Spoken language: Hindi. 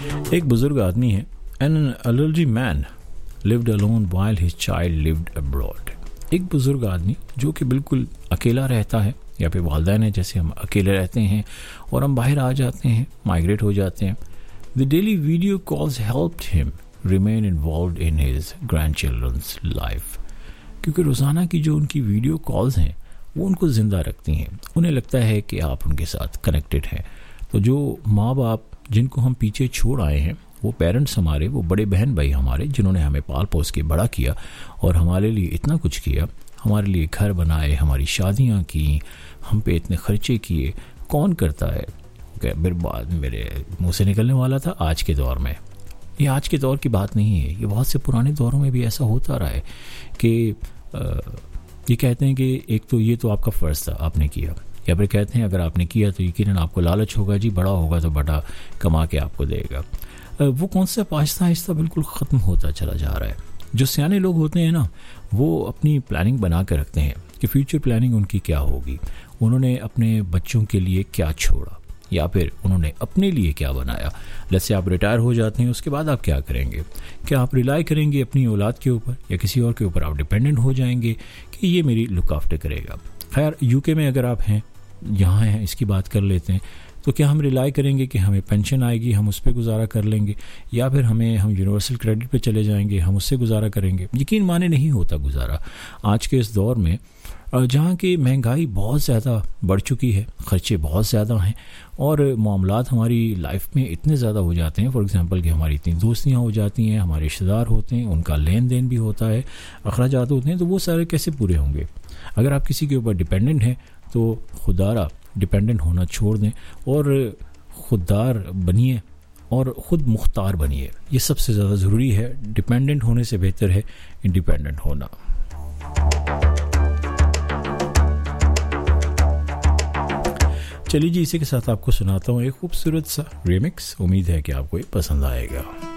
एक बुजुर्ग आदमी है. An elderly man lived alone while his child lived abroad. एक बुजुर्ग आदमी जो कि बिल्कुल अकेला रहता है, या फिर वालिदैन है जैसे हम अकेले रहते हैं और हम बाहर आ जाते हैं, माइग्रेट हो जाते हैं. The daily video calls helped him remain involved in his grandchildren's life. क्योंकि रोज़ाना की जो उनकी वीडियो कॉल्स हैं वो उनको ज़िंदा रखती हैं. उन्हें लगता है कि आप उनके साथ कनेक्टेड हैं. तो जो माँ बाप जिनको हम पीछे छोड़ आए हैं, वो पेरेंट्स हमारे, वो बड़े बहन भाई हमारे जिन्होंने हमें पाल पोस के बड़ा किया और हमारे लिए इतना कुछ किया, हमारे लिए घर बनाए, हमारी शादियाँ की, हम पे इतने खर्चे किए, कौन करता है? फिर बाद मेरे मुँह से निकलने वाला था आज के दौर में. ये आज के दौर की बात नहीं है, ये बहुत से पुराने दौरों में भी ऐसा होता रहा है कि ये कहते हैं कि एक तो ये तो आपका फ़र्ज़ था, आपने किया, या फिर कहते हैं अगर आपने किया तो यकीनन आपको लालच होगा जी, बड़ा होगा तो बड़ा कमा के आपको देगा. वो कॉन्सेप्ट आहिस्ता आहिस्ता बिल्कुल ख़त्म होता चला जा रहा है. जो सियाने लोग होते हैं ना, वो अपनी प्लानिंग बना के रखते हैं कि फ्यूचर प्लानिंग उनकी क्या होगी, उन्होंने अपने बच्चों के लिए क्या छोड़ा, या फिर उन्होंने अपने लिए क्या बनाया. जैसे आप रिटायर हो जाते हैं, उसके बाद आप क्या करेंगे? क्या आप रिलाई करेंगे अपनी औलाद के ऊपर, या किसी और के ऊपर आप डिपेंडेंट हो जाएंगे कि ये मेरी लुक आफ्टर करेगा? खैर, यूके में अगर आप हैं, यहाँ हैं, इसकी बात कर लेते हैं, तो क्या हम रिलाई करेंगे कि हमें पेंशन आएगी, हम उस पर गुजारा कर लेंगे, या फिर हम यूनिवर्सल क्रेडिट पे चले जाएंगे, हम उससे गुजारा करेंगे? यकीन माने नहीं होता गुजारा आज के इस दौर में, जहाँ की महंगाई बहुत ज़्यादा बढ़ चुकी है, ख़र्चे बहुत ज़्यादा हैं और मामलात हमारी लाइफ में इतने ज़्यादा हो जाते हैं. फॉर एग्जांपल कि हमारी इतनी दोस्तियाँ हो जाती हैं, हमारे रिश्तेदार होते हैं, उनका लेन देन भी होता है, अखराजात होते हैं, तो वो सारे कैसे पूरे होंगे? अगर आप किसी के ऊपर डिपेंडेंट हैं तो खुदारा डिपेंडेंट होना छोड़ दें और खुददार बनिए और ख़ुद मुख्तार बनिए. ये सबसे ज़्यादा ज़रूरी है. डिपेंडेंट होने से बेहतर है इंडिपेंडेंट होना. चलिए जी, इसी के साथ आपको सुनाता हूँ एक खूबसूरत सा रिमिक्स. उम्मीद है कि आपको ये पसंद आएगा.